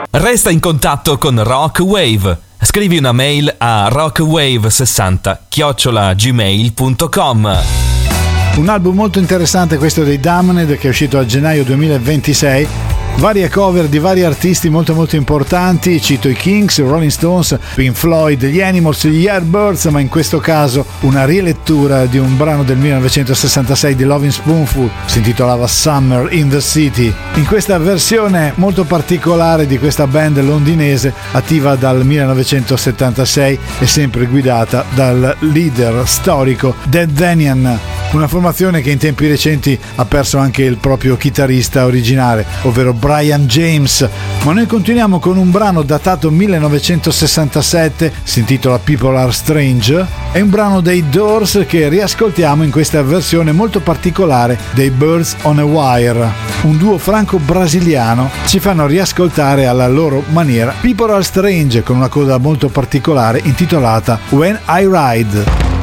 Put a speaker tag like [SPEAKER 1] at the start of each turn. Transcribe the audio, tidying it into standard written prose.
[SPEAKER 1] Resta in contatto con Rock Wave. Scrivi una mail a rockwave60@gmail.com.
[SPEAKER 2] Un album molto interessante questo dei Damned, che è uscito a gennaio 2026. Varie cover di vari artisti molto molto importanti, cito i Kings, i Rolling Stones, Pink Floyd, gli Animals, gli Yardbirds, ma in questo caso una rilettura di un brano del 1966 di Lovin' Spoonful, si intitolava Summer in the City. In questa versione molto particolare di questa band londinese, attiva dal 1976 e sempre guidata dal leader storico Dead Danian, una formazione che in tempi recenti ha perso anche il proprio chitarrista originale, ovvero Brian James. Ma noi continuiamo con un brano datato 1967, si intitola People Are Strange. È un brano dei Doors che riascoltiamo in questa versione molto particolare dei Birds on a Wire, un duo franco-brasiliano. Ci fanno riascoltare alla loro maniera People Are Strange con una coda molto particolare intitolata When I Ride.